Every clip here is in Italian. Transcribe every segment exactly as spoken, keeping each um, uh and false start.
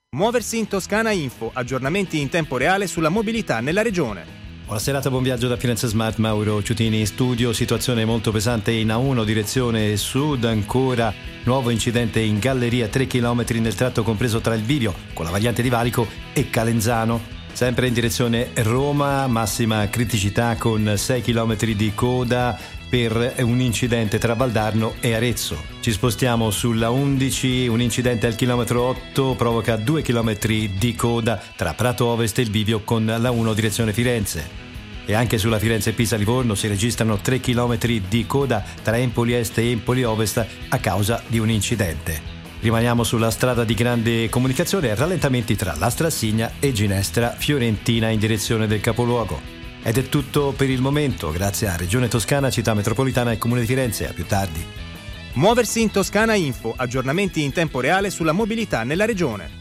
Muoversi in Toscana Info, aggiornamenti in tempo reale sulla mobilità nella regione. Buona serata, buon viaggio da Firenze Smart, Mauro Ciutini in studio. Situazione molto pesante in A uno direzione sud, ancora nuovo incidente in galleria, tre chilometri nel tratto compreso tra il bivio con la variante di Valico e Calenzano. Sempre in direzione Roma, massima criticità con sei chilometri di coda per un incidente tra Valdarno e Arezzo. Ci spostiamo sulla undici, un incidente al chilometro otto provoca due chilometri di coda tra Prato Ovest e il bivio con la uno direzione Firenze. E anche sulla Firenze-Pisa-Livorno si registrano tre chilometri di coda tra Empoli Est e Empoli Ovest a causa di un incidente. Rimaniamo sulla strada di grande comunicazione, rallentamenti tra Lastra Assigna e Ginestra Fiorentina in direzione del capoluogo. Ed è tutto per il momento, grazie a Regione Toscana, Città Metropolitana e Comune di Firenze. A più tardi. Muoversi in Toscana Info, aggiornamenti in tempo reale sulla mobilità nella regione.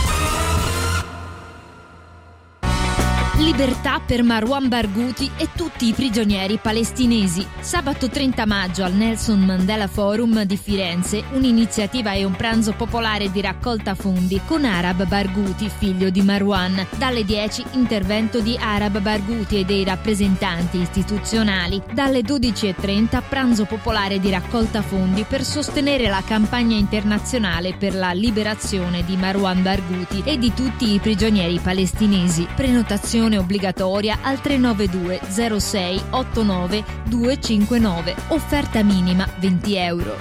Libertà per Marwan Barghouti e tutti i prigionieri palestinesi. Sabato trenta maggio al Nelson Mandela Forum di Firenze, un'iniziativa e un pranzo popolare di raccolta fondi con Arab Barghouti, figlio di Marwan. Dalle dieci intervento di Arab Barghouti e dei rappresentanti istituzionali. Dalle dodici e trenta pranzo popolare di raccolta fondi per sostenere la campagna internazionale per la liberazione di Marwan Barghouti e di tutti i prigionieri palestinesi. Prenotazione obbligatoria al tre nove due zero sei otto nove due cinque nove. Offerta minima venti euro.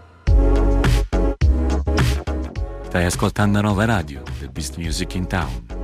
Stai ascoltando Nova Radio, the best music in town.